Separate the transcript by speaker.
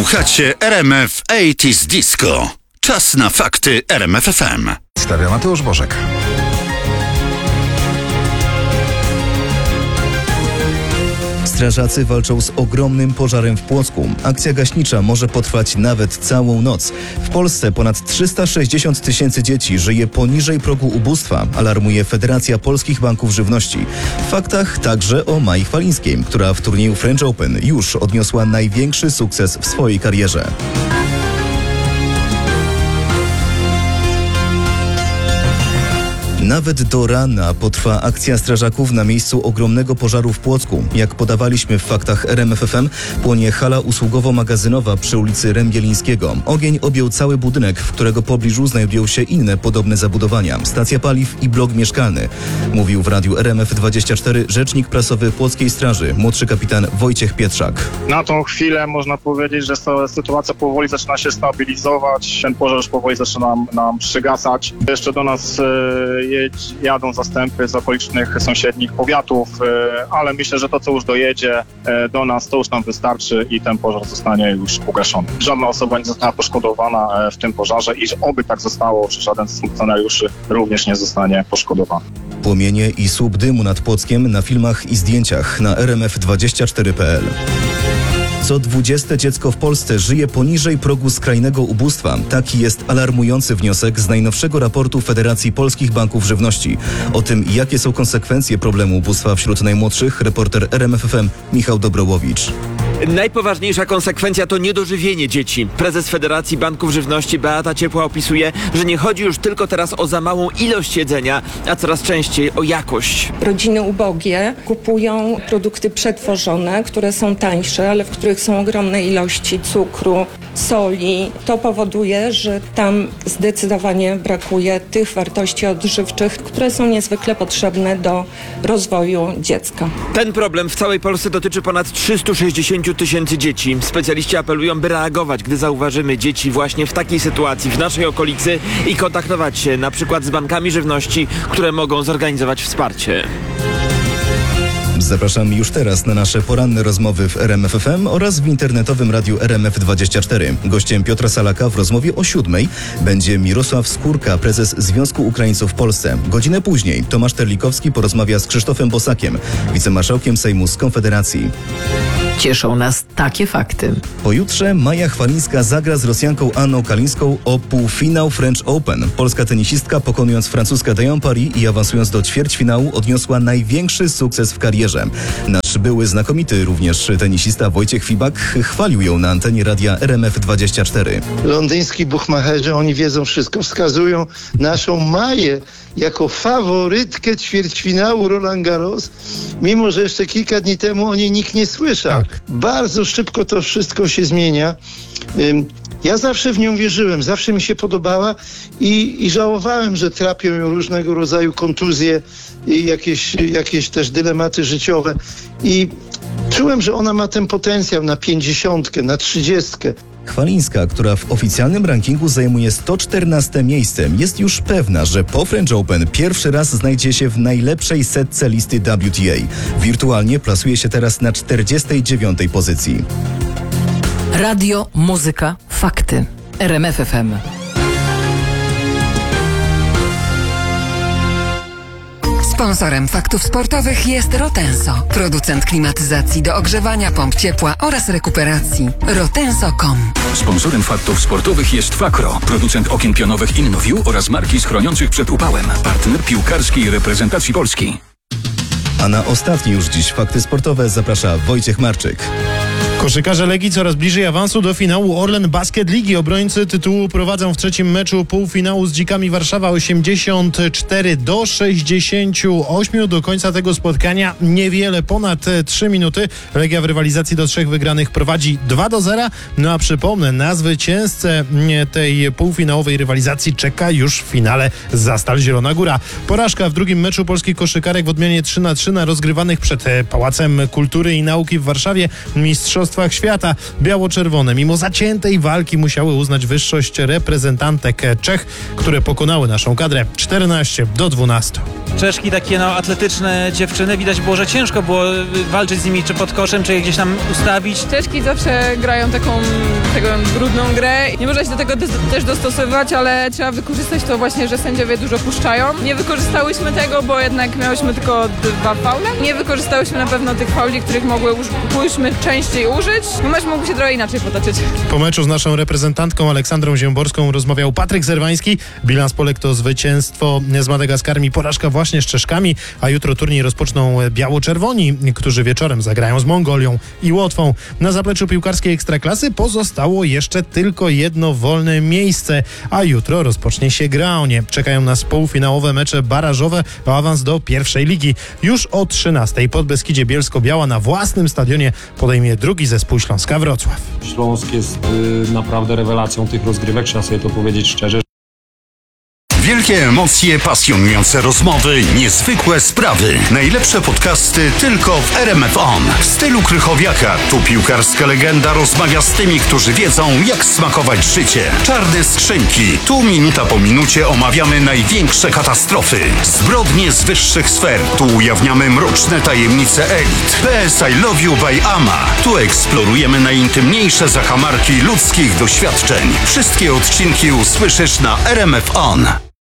Speaker 1: Słuchacie RMF 80's Disco. Czas na fakty RMF FM.
Speaker 2: Stawia Mateusz Bożek.
Speaker 3: Strażacy walczą z ogromnym pożarem w Płocku. Akcja gaśnicza może potrwać nawet całą noc. W Polsce ponad 360 tysięcy dzieci żyje poniżej progu ubóstwa, alarmuje Federacja Polskich Banków Żywności. W faktach także o Mai Chwalińskiej, która w turnieju French Open już odniosła największy sukces w swojej karierze. Nawet do rana potrwa akcja strażaków na miejscu ogromnego pożaru w Płocku. Jak podawaliśmy w faktach RMF FM, płonie hala usługowo-magazynowa przy ulicy Rembielińskiego. Ogień objął cały budynek, w którego pobliżu znajdują się inne podobne zabudowania, stacja paliw i blok mieszkalny. Mówił w radiu RMF24 rzecznik prasowy Płockiej Straży, młodszy kapitan Wojciech Pietrzak.
Speaker 4: Na tą chwilę można powiedzieć, że sytuacja powoli zaczyna się stabilizować. Ten pożar już powoli zaczyna nam przygasać. Jeszcze do nas jadą zastępy z okolicznych sąsiednich powiatów, ale myślę, że to, co już dojedzie do nas, to już nam wystarczy i ten pożar zostanie już ugaszony. Żadna osoba nie została poszkodowana w tym pożarze i oby tak zostało, że żaden z funkcjonariuszy również nie zostanie poszkodowany.
Speaker 3: Płomienie i słup dymu nad Płockiem na filmach i zdjęciach na rmf24.pl. Co 20 dziecko w Polsce żyje poniżej progu skrajnego ubóstwa. Taki jest alarmujący wniosek z najnowszego raportu Federacji Polskich Banków Żywności. O tym, jakie są konsekwencje problemu ubóstwa wśród najmłodszych, reporter RMF FM Michał Dobrołowicz.
Speaker 5: Najpoważniejsza konsekwencja to niedożywienie dzieci. Prezes Federacji Banków Żywności Beata Ciepła opisuje, że nie chodzi już tylko teraz o za małą ilość jedzenia, a coraz częściej o jakość.
Speaker 6: Rodziny ubogie kupują produkty przetworzone, które są tańsze, ale w których są ogromne ilości cukru, soli. To powoduje, że tam zdecydowanie brakuje tych wartości odżywczych, które są niezwykle potrzebne do rozwoju dziecka.
Speaker 5: Ten problem w całej Polsce dotyczy ponad 360 tysięcy dzieci. Specjaliści apelują, by reagować, gdy zauważymy dzieci właśnie w takiej sytuacji w naszej okolicy i kontaktować się na przykład z bankami żywności, które mogą zorganizować wsparcie.
Speaker 3: Zapraszam już teraz na nasze poranne rozmowy w RMF FM oraz w internetowym radiu RMF24. Gościem Piotra Salaka w rozmowie o 7:00 będzie Mirosław Skórka, prezes Związku Ukraińców w Polsce. Godzinę później Tomasz Terlikowski porozmawia z Krzysztofem Bosakiem, wicemarszałkiem Sejmu z Konfederacji.
Speaker 7: Cieszą nas takie fakty.
Speaker 3: Pojutrze Maja Chwalińska zagra z Rosjanką Anną Kalińską o półfinał French Open. Polska tenisistka, pokonując Francuzkę Diane Paris i awansując do ćwierćfinału, odniosła największy sukces w karierze. Nasz były znakomity również tenisista Wojciech Fibak chwalił ją na antenie radia RMF24.
Speaker 8: Londyński buchmacherzy, oni wiedzą wszystko, wskazują naszą Maję jako faworytkę ćwierćfinału Roland Garros, mimo że jeszcze kilka dni temu o niej nikt nie słyszał. Tak. Bardzo szybko to wszystko się zmienia. Ja zawsze w nią wierzyłem, zawsze mi się podobała i żałowałem, że trapią ją różnego rodzaju kontuzje i jakieś też dylematy życiowe. I czułem, że ona ma ten potencjał na 50, na 30.
Speaker 3: Chwalińska, która w oficjalnym rankingu zajmuje 114 miejsce, jest już pewna, że po French Open pierwszy raz znajdzie się w najlepszej setce listy WTA. Wirtualnie plasuje się teraz na 49 pozycji.
Speaker 7: Radio, muzyka, fakty. RMF FM.
Speaker 9: Sponsorem faktów sportowych jest Rotenso, producent klimatyzacji do ogrzewania, pomp ciepła oraz rekuperacji. Rotenso.com.
Speaker 10: Sponsorem faktów sportowych jest Fakro, producent okien pionowych InnoView oraz marki schroniących przed upałem. Partner piłkarskiej reprezentacji Polski.
Speaker 3: A na ostatnie już dziś fakty sportowe zaprasza Wojciech Marczyk.
Speaker 11: Koszykarze Legii coraz bliżej awansu do finału Orlen Basket Ligi. Obrońcy tytułu prowadzą w trzecim meczu półfinału z Dzikami Warszawa 84-68. Do końca tego spotkania niewiele ponad 3 minuty. Legia w rywalizacji do 3 wygranych prowadzi 2-0. No a przypomnę, na zwycięzcę tej półfinałowej rywalizacji czeka już w finale Zastal Zielona Góra. Porażka w drugim meczu polskich koszykarek w odmianie 3-3 na rozgrywanych przed Pałacem Kultury i Nauki w Warszawie mistrzostw Mistrzostwach Świata. Biało-czerwone, mimo zaciętej walki, musiały uznać wyższość reprezentantek Czech, które pokonały naszą kadrę 14-12.
Speaker 2: Czeszki takie atletyczne dziewczyny, widać było, że ciężko było walczyć z nimi, czy pod koszem, czy je gdzieś tam ustawić.
Speaker 12: Czeszki zawsze grają taką brudną grę. Nie można się do tego też dostosowywać, ale trzeba wykorzystać to właśnie, że sędziowie dużo puszczają. Nie wykorzystałyśmy tego, bo jednak miałyśmy tylko 2 faule. Nie wykorzystałyśmy na pewno tych fauli, których mogłyśmy częściej użyć. Mecz mógł się trochę inaczej potoczyć.
Speaker 11: Po meczu z naszą reprezentantką Aleksandrą Zięborską rozmawiał Patryk Zerwański. Bilans Polek to zwycięstwo z Madagaskarem i porażka właśnie z Czeszkami, a jutro turniej rozpoczną biało-czerwoni, którzy wieczorem zagrają z Mongolią i Łotwą. Na zapleczu piłkarskiej Ekstraklasy pozostało jeszcze tylko jedno wolne miejsce, a jutro rozpocznie się gra o nie. Czekają nas półfinałowe mecze barażowe o awans do pierwszej ligi. Już o 13:00 Podbeskidzie Bielsko-Biała na własnym stadionie podejmie drugi zespół Śląska Wrocław.
Speaker 13: Śląsk jest naprawdę rewelacją tych rozgrywek, trzeba sobie to powiedzieć szczerze.
Speaker 1: Wielkie emocje, pasjonujące rozmowy, niezwykłe sprawy. Najlepsze podcasty tylko w RMF On. W stylu Krychowiaka. Tu piłkarska legenda rozmawia z tymi, którzy wiedzą, jak smakować życie. Czarne skrzynki. Tu minuta po minucie omawiamy największe katastrofy. Zbrodnie z wyższych sfer. Tu ujawniamy mroczne tajemnice elit. PS I Love You by Ama. Tu eksplorujemy najintymniejsze zakamarki ludzkich doświadczeń. Wszystkie odcinki usłyszysz na RMF On.